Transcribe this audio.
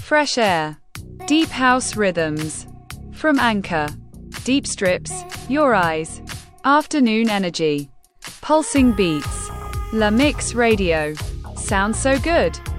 Fresh air. Deep house rhythms. From Anchor. Deep strips, your eyes. Afternoon energy. Pulsing beats. La Mix Radio. Sounds so good.